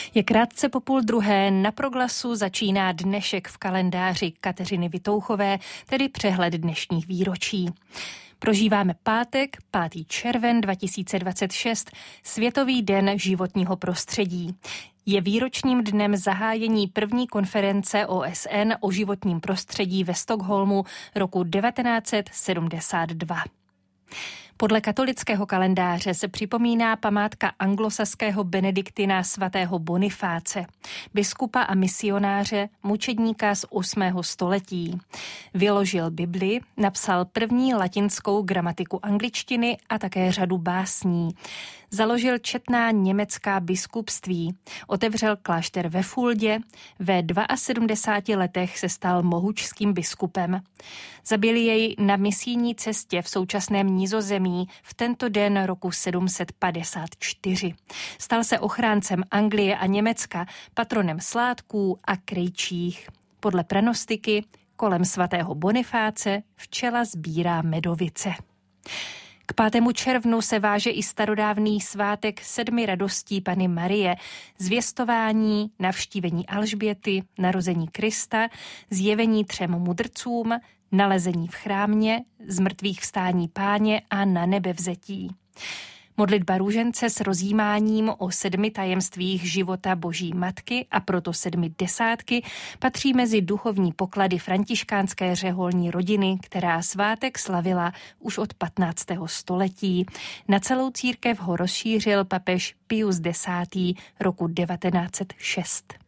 Je krátce po 12:30, na Proglasu začíná dnešek v kalendáři Kateřiny Vitouchové, tedy přehled dnešních výročí. Prožíváme pátek, 5. červen 2026, Světový den životního prostředí. Je výročním dnem zahájení první konference OSN o životním prostředí ve Stockholmu roku 1972. Podle katolického kalendáře se připomíná památka anglosaského benediktina svatého Bonifáce, biskupa a misionáře, mučedníka z 8. století. Vyložil Bibli, napsal první latinskou gramatiku angličtiny a také řadu básní. Založil četná německá biskupství, otevřel klášter ve Fuldě, ve 72 letech se stal mohučským biskupem. Zabili jej na misijní cestě v současném Nizozemí v tento den roku 754. Stal se ochráncem Anglie a Německa, patronem sládků a krejčích. Podle pranostiky kolem svatého Bonifáce včela sbírá medovice. K 5. červnu se váže i starodávný svátek 7 radostí Panny Marie, zvěstování, navštívení Alžběty, narození Krista, zjevení 3 mudrcům, nalezení v chrámě, zmrtvých vstání Páně a na nebevzetí. Modlitba růžence s rozjímáním o 7 tajemstvích života Boží matky a proto 7 desátky patří mezi duchovní poklady františkánské řeholní rodiny, která svátek slavila už od 15. století. Na celou církev ho rozšířil papež Pius X. roku 1906.